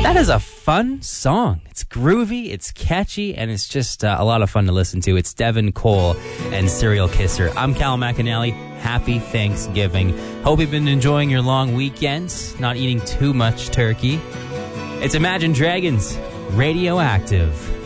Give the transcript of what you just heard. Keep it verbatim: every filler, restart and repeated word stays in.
That is a fun song. It's groovy, it's catchy, and it's just uh, a lot of fun to listen to. It's Devin Cole and Serial Kisser. I'm Cal McAnally. Happy Thanksgiving. Hope you've been enjoying your long weekends, not eating too much turkey. It's Imagine Dragons, Radioactive.